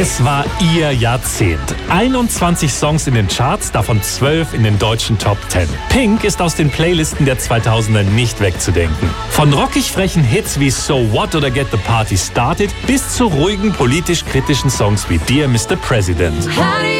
Es war ihr Jahrzehnt. 21 Songs in den Charts, davon 12 in den deutschen Top 10. Pink ist aus den Playlisten der 2000er nicht wegzudenken. Von rockig frechen Hits wie So What oder Get the Party Started bis zu ruhigen politisch-kritischen Songs wie Dear Mr. President.